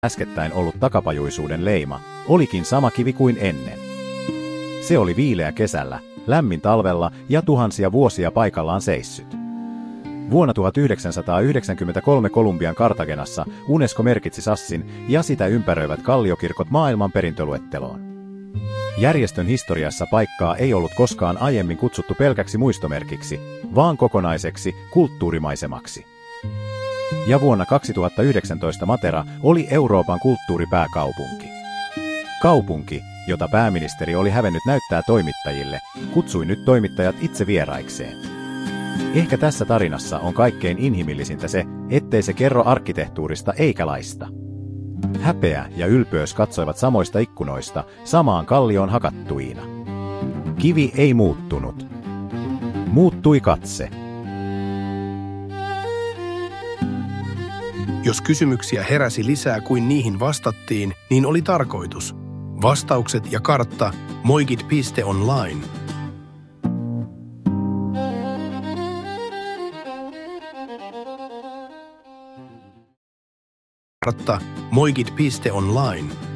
äskettäin ollut takapajuisuuden leima, olikin sama kivi kuin ennen. Se oli viileä kesällä, lämmin talvella ja tuhansia vuosia paikallaan seissyt. Vuonna 1993 Kolumbian Cartagenassa UNESCO merkitsi Sassin ja sitä ympäröivät kalliokirkot maailman perintöluetteloon. Järjestön historiassa paikkaa ei ollut koskaan aiemmin kutsuttu pelkäksi muistomerkiksi, vaan kokonaiseksi kulttuurimaisemaksi. Ja vuonna 2019 Matera oli Euroopan kulttuuripääkaupunki. Kaupunki, jota pääministeri oli hävennyt näyttää toimittajille, kutsui nyt toimittajat itse vieraikseen. Ehkä tässä tarinassa on kaikkein inhimillisintä se, ettei se kerro arkkitehtuurista eikä laista. Häpeä ja ylpeys katsoivat samoista ikkunoista, samaan kallioon hakattuina. Kivi ei muuttunut. Muuttui katse. Jos kysymyksiä heräsi lisää kuin niihin vastattiin, niin oli tarkoitus. Vastaukset ja kartta moigit.online. Kartta moigit.online.